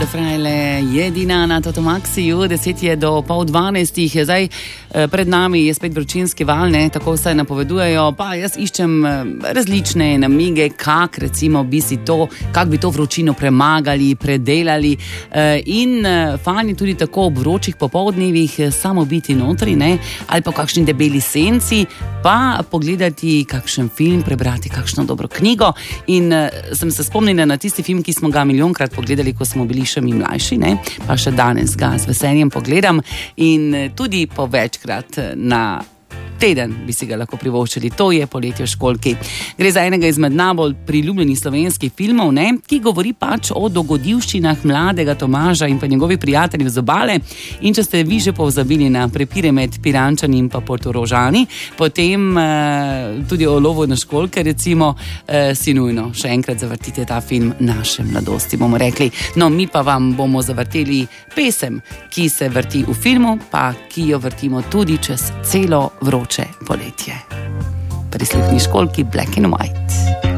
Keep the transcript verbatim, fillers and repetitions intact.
Alle frajle, jedina na Totomaksiju, deset je do pol dvanajstih, je zdaj pred nami je spet vročinski val, ne, tako vse napovedujejo, pa jaz iščem različne namige, kak recimo bi si to, kak bi to vročino premagali, predelali in fajn je tudi tako ob vročih popoldnevih samo biti notri, ne, ali pa kakšni debeli senci, pa pogledati kakšen film, prebrati kakšno dobro knjigo in sem se spomnila na tisti film, ki smo ga milijonkrat pogledali, ko smo bili še mi mlajši, ne? Pa še danes ga z veseljem pogledam in tudi po večkrat na teden bi si ga lahko privoščili, to je Poletje v školjki. Gre za enega izmed najbolj priljubljenih slovenskih filmov, ne? Ki govori pač o dogodivščinah mladega Tomaža in pa njegovih prijateljev z obale in če ste vi že pozabili na prepire med Pirančani in pa Portorožani, potem eh, tudi o lovu na školjke recimo eh, si nujno še enkrat zavrtite ta film naše mladosti, bomo rekli. No, mi pa vam bomo zavrteli pesem, ki se vrti v filmu, pa ki jo vrtimo tudi čez celo vroče poletje. Prisluhni školjki Black and White.